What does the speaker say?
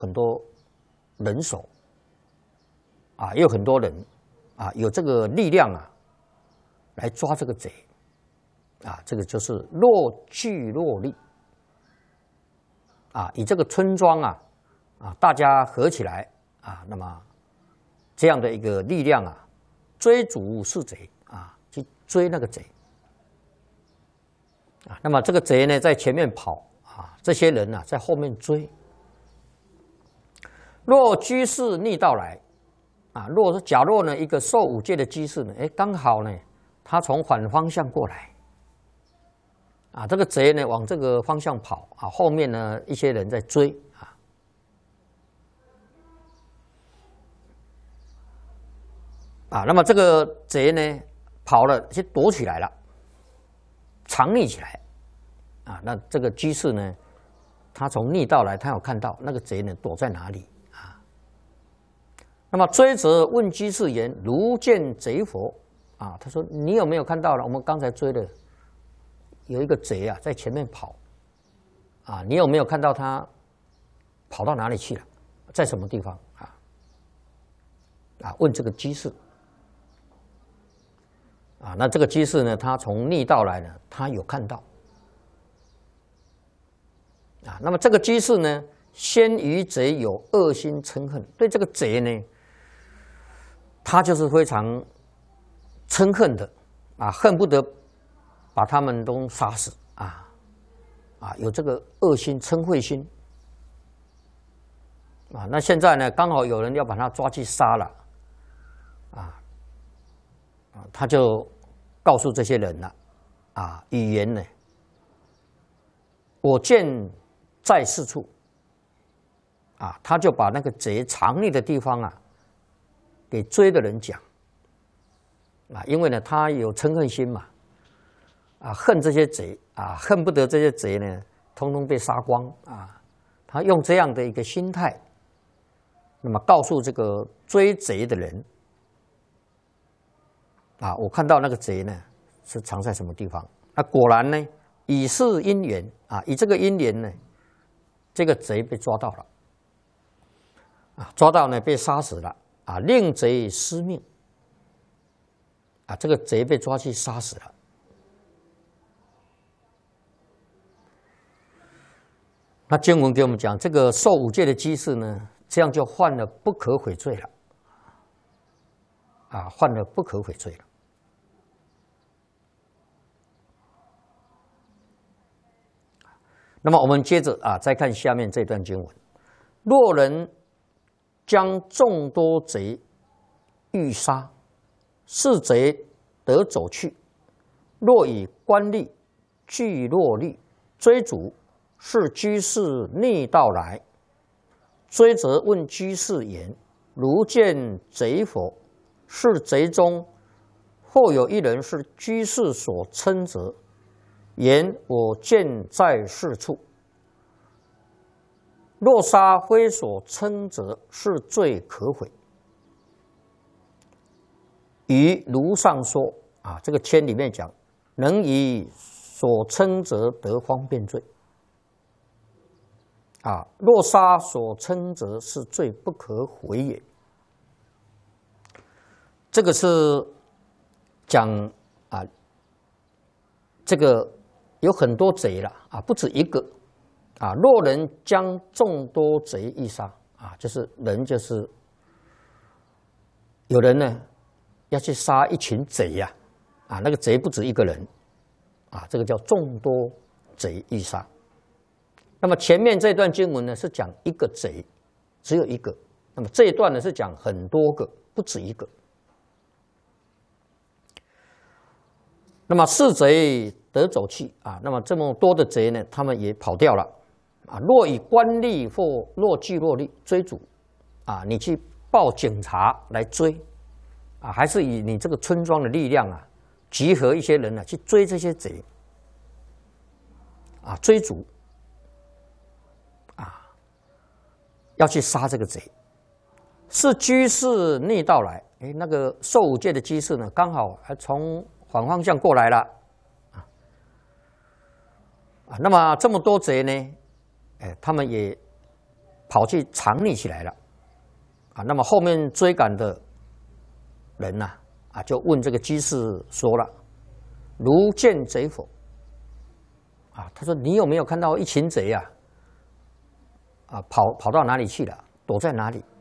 很多人手啊，也有很多人啊，有这个力量啊，来抓这个贼啊，这个就是若聚若利啊，以这个村庄啊大家合起来啊，那么这样的一个力量啊，追逐是贼啊，去追那个贼啊，那么这个贼呢在前面跑啊，这些人呢在后面追。若居士逆道来啊，假若呢一个受五戒的居士呢，刚好呢他从反方向过来啊，这个贼呢往这个方向跑啊，后面呢一些人在追啊，那么这个贼呢跑了，去躲起来了，藏匿起来啊，那这个居士呢，他从逆道来，他有看到那个贼呢躲在哪里。那么追者问居士言：“如见贼否？”啊，他说：“你有没有看到了？我们刚才追的有一个贼啊，在前面跑。啊，你有没有看到他跑到哪里去了？在什么地方？问这个居士。啊，那这个居士呢，他从逆道来呢，他有看到。啊，那么这个居士呢，先于贼有恶心嗔恨，对这个贼呢。”他就是非常嗔恨的啊，恨不得把他们都杀死有这个恶心嗔恚心啊。那现在呢，刚好有人要把他抓去杀了他就告诉这些人了语言呢，我见在是处他就把那个贼藏匿的地方给追的人讲因为呢他有嗔恨心嘛恨这些贼恨不得这些贼呢通通被杀光他用这样的一个心态，那么告诉这个追贼的人我看到那个贼呢是藏在什么地方。那果然呢，以是因缘以这个因缘呢，这个贼被抓到了抓到呢被杀死了。令贼失命这个贼被抓去杀死了。那经文给我们讲，这个受五戒的居士呢，这样就犯了不可悔罪了犯了不可悔罪了。那么我们接着再看下面这段经文：若人将众多贼欲杀，是贼得走去。若以官吏聚若利追逐，是居士逆道来。追则问居士言：“如见贼否？”是贼中或有一人是居士所称责，言：“我见在是处。”若杀非所称责，是罪可悔。于如上说这个签里面讲，能以所称责得方便罪若杀所称责，是罪不可悔也。这个是讲这个有很多贼了不止一个。若人将众多贼欲杀就是人就是有人呢要去杀一群贼那个贼不止一个人这个叫众多贼欲杀。那么前面这段经文呢是讲一个贼，只有一个。那么这一段呢是讲很多个，不止一个。那么是贼得走去那么这么多的贼呢，他们也跑掉了。若以官吏或若聚若利追逐你去报警察来追还是以你这个村庄的力量集合一些人去追这些贼追逐要去杀这个贼。是居士逆道来，那个受五戒的居士呢，刚好还从反方向过来了那么这么多贼呢他们也跑去藏匿起来了。啊，那么后面追赶的人呐，就问这个居士说了：“如见贼否？”他说：“你有没有看到一群贼啊？跑到哪里去了？躲在哪里？”